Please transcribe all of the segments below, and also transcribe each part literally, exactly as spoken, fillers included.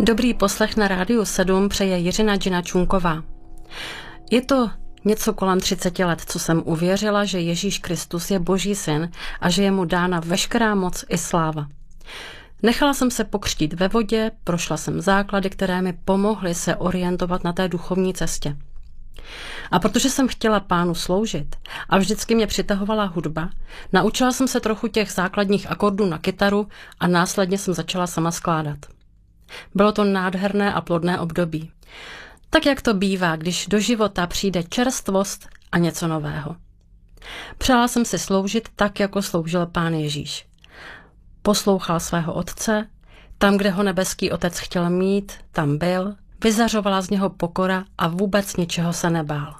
Dobrý poslech na Rádiu sedm přeje Jiřina Džina Čunková. Je to něco kolem třiceti let, co jsem uvěřila, že Ježíš Kristus je Boží syn a že je mu dána veškerá moc i sláva. Nechala jsem se pokřtít ve vodě, prošla jsem základy, které mi pomohly se orientovat na té duchovní cestě. A protože jsem chtěla Pánu sloužit a vždycky mě přitahovala hudba, naučila jsem se trochu těch základních akordů na kytaru a následně jsem začala sama skládat. Bylo to nádherné a plodné období. Tak, jak to bývá, když do života přijde čerstvost a něco nového. Přála jsem si sloužit tak, jako sloužil Pán Ježíš. Poslouchal svého otce, tam, kde ho nebeský otec chtěl mít, tam byl, vyzařovala z něho pokora a vůbec ničeho se nebál.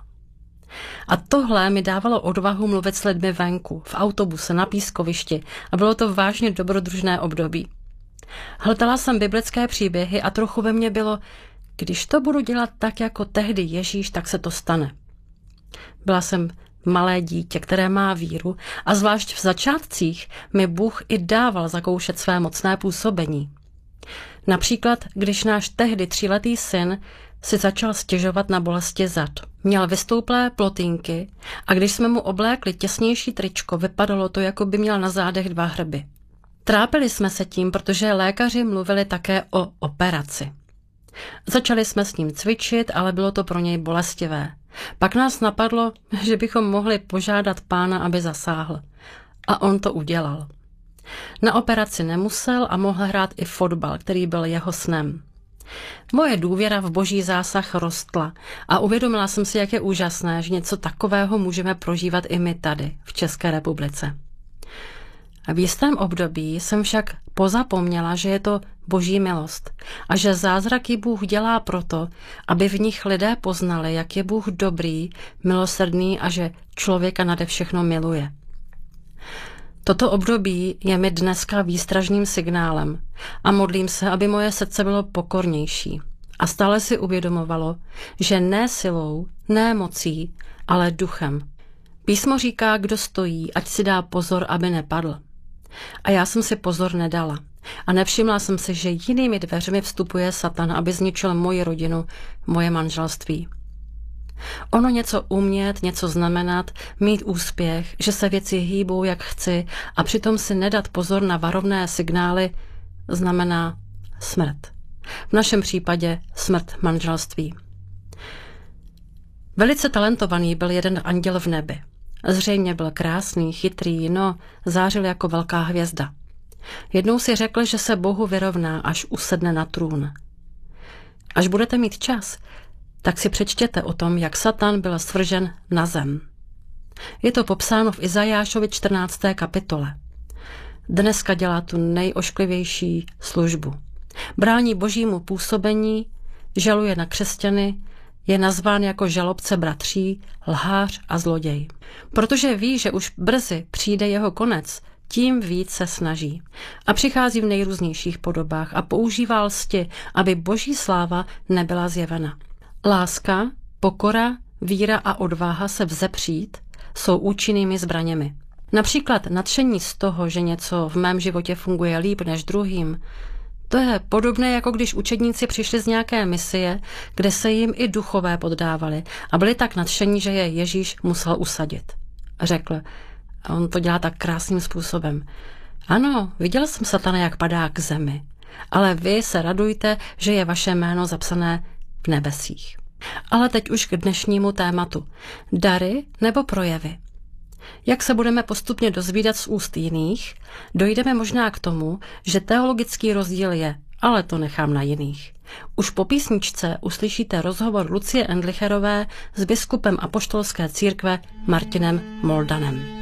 A tohle mi dávalo odvahu mluvit s lidmi venku, v autobuse, na pískovišti a bylo to vážně dobrodružné období. Hledala jsem biblické příběhy a trochu ve mně bylo, když to budu dělat tak jako tehdy Ježíš, tak se to stane. Byla jsem malé dítě, které má víru a zvlášť v začátcích mi Bůh i dával zakoušet své mocné působení. Například, když náš tehdy tříletý syn si začal stěžovat na bolesti zad. Měl vystouplé plotínky a když jsme mu oblékli těsnější tričko, vypadalo to, jako by měl na zádech dva hrby. Trápili jsme se tím, protože lékaři mluvili také o operaci. Začali jsme s ním cvičit, ale bylo to pro něj bolestivé. Pak nás napadlo, že bychom mohli požádat Pána, aby zasáhl. A on to udělal. Na operaci nemusel a mohl hrát i fotbal, který byl jeho snem. Moje důvěra v Boží zásah rostla a uvědomila jsem si, jak je úžasné, že něco takového můžeme prožívat i my tady, v České republice. A v jistém období jsem však pozapomněla, že je to Boží milost a že zázraky Bůh dělá proto, aby v nich lidé poznali, jak je Bůh dobrý, milosrdný a že člověka nade všechno miluje. Toto období je mi dneska výstražným signálem a modlím se, aby moje srdce bylo pokornější a stále si uvědomovalo, že ne silou, ne mocí, ale duchem. Písmo říká, kdo stojí, ať si dá pozor, aby nepadl. A já jsem si pozor nedala a nevšimla jsem si, že jinými dveřmi vstupuje Satan, aby zničil moji rodinu, moje manželství. Ono něco umět, něco znamenat, mít úspěch, že se věci hýbou, jak chci a přitom si nedat pozor na varovné signály, znamená smrt. V našem případě smrt manželství. Velice talentovaný byl jeden anděl v nebi. Zřejmě byl krásný, chytrý, no zářil jako velká hvězda. Jednou si řekl, že se Bohu vyrovná, až usedne na trůn. Až budete mít čas, tak si přečtěte o tom, jak Satan byl svržen na zem. Je to popsáno v Izajášovi čtrnácté kapitole. Dneska dělá tu nejošklivější službu. Brání Božímu působení, žaluje na křesťany, je nazván jako žalobce bratří, lhář a zloděj. Protože ví, že už brzy přijde jeho konec, tím víc se snaží. A přichází v nejrůznějších podobách a používá lsti, aby Boží sláva nebyla zjevena. Láska, pokora, víra a odvaha se vzepřít jsou účinnými zbraněmi. Například nadšení z toho, že něco v mém životě funguje líp než druhým, to je podobné, jako když učedníci přišli z nějaké misie, kde se jim i duchové poddávali a byli tak nadšení, že je Ježíš musel usadit. Řekl, a on to dělá tak krásným způsobem. Ano, viděl jsem Satana, jak padá k zemi, ale vy se radujte, že je vaše jméno zapsané v nebesích. Ale teď už k dnešnímu tématu. Dary nebo projevy? Jak se budeme postupně dozvídat z úst jiných, dojdeme možná k tomu, že teologický rozdíl je, ale to nechám na jiných. Už po písničce uslyšíte rozhovor Lucie Endlicherové s biskupem apoštolské církve Martinem Moldanem.